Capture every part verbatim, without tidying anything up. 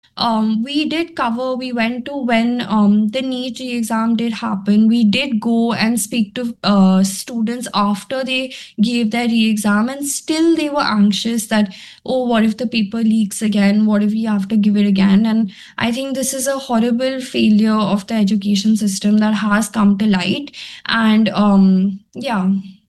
Um, we did cover, we went to when um, the NEET exam did happen. We did go and speak to uh, students after they gave their re-exam, and still they were anxious that, oh, what if the paper leaks again? What if we have to give it again? And I think this is a horrible failure of the education system that has come to light. And um, yeah.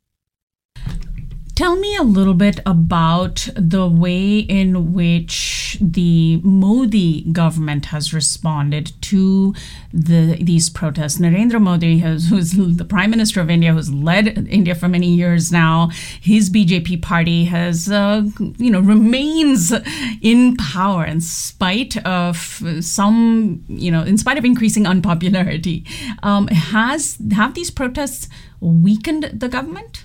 Tell me a little bit about the way in which the Modi government has responded to the these protests. Narendra Modi, has, who's the Prime Minister of India, who's led India for many years now, his B J P party has, uh, you know, remains in power in spite of some, you know, in spite of increasing unpopularity. Um, has have these protests weakened the government?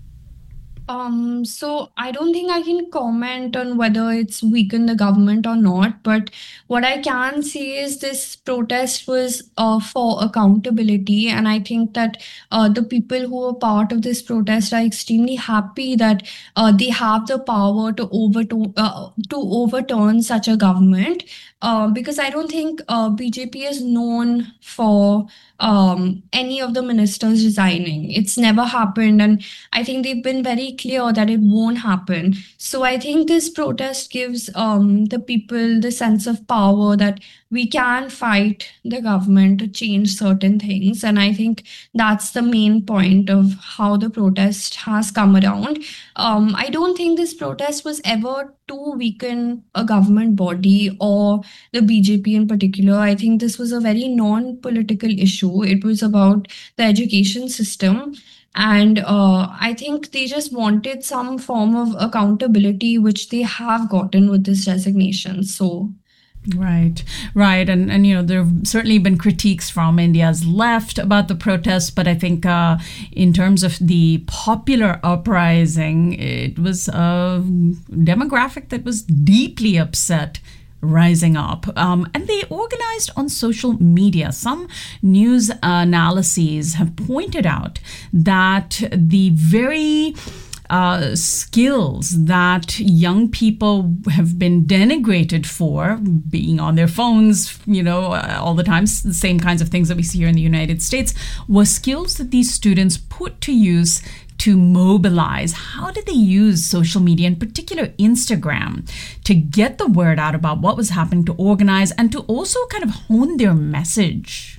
Um, so I don't think I can comment on whether it's weakened the government or not, but what I can say is this protest was uh, for accountability, and I think that uh, the people who were part of this protest are extremely happy that uh, they have the power to overturn uh, to overturn such a government. Uh, because I don't think uh, B J P is known for um, any of the ministers resigning. It's never happened, and I think they've been very clear that it won't happen. So I think this protest gives um, the people the sense of power that we can fight the government to change certain things. And I think that's the main point of how the protest has come around. Um, I don't think this protest was ever to weaken a government body or the B J P in particular. I think this was a very non political issue. It was about the education system. And uh, I think they just wanted some form of accountability, which they have gotten with this resignation. So, Right, right, and and you know there have certainly been critiques from India's left about the protests, but I think uh, in terms of the popular uprising, it was a demographic that was deeply upset rising up. Um, and they organized on social media. Some news analyses have pointed out that the very uh, skills that young people have been denigrated for, being on their phones, you know, uh, all the time, the same kinds of things that we see here in the United States, were skills that these students put to use to mobilize. How did they use social media, in particular Instagram, to get the word out about what was happening, to organize, and to also kind of hone their message?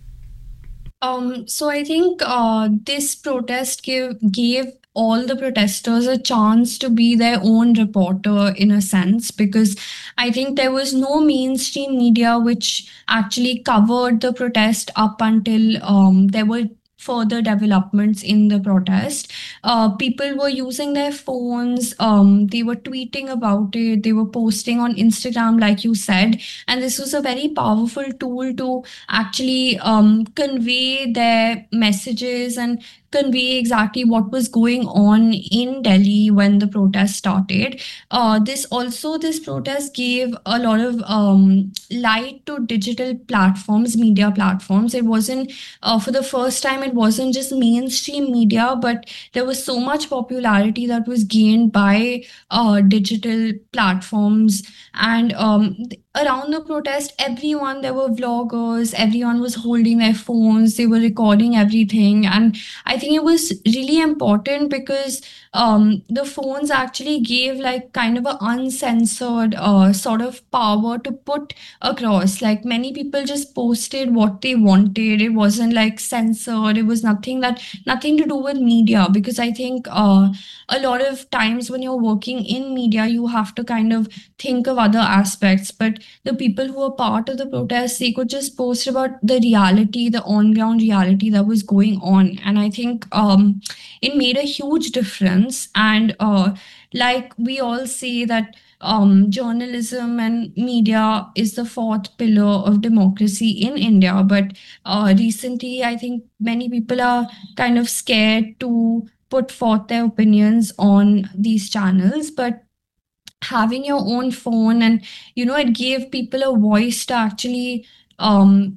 um, so I think uh, this protest give, gave all the protesters a chance to be their own reporter in a sense, because I think there was no mainstream media which actually covered the protest up until um, there were further developments in the protest. Uh, people were using their phones, um, they were tweeting about it, they were posting on Instagram, like you said. And this was a very powerful tool to actually um, convey their messages and convey exactly what was going on in Delhi when the protest started. Uh, this also, this protest gave a lot of um, light to digital platforms, media platforms. It wasn't, uh, for the first time, it wasn't just mainstream media, but there was so much popularity that was gained by uh, digital platforms. And um, around the protest, everyone, there were vloggers, everyone was holding their phones, they were recording everything. And I think it was really important because um, the phones actually gave like kind of an uncensored uh, sort of power to put across. Like many people just posted what they wanted. It wasn't like censored. It was nothing that, nothing to do with media, because I think uh, a lot of times when you're working in media, you have to kind of think of other aspects. But the people who were part of the protest, they could just post about the reality, the on ground reality that was going on. And I think um, it made a huge difference. And uh, like we all say that um, journalism and media is the fourth pillar of democracy in India. But uh, recently, I think many people are kind of scared to put forth their opinions on these channels. But having your own phone, and you know, it gave people a voice to actually um,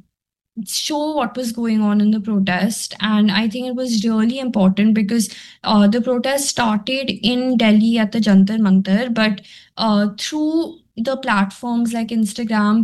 show what was going on in the protest. And I think it was really important because uh, the protest started in Delhi at the Jantar Mantar, but uh, through the platforms like Instagram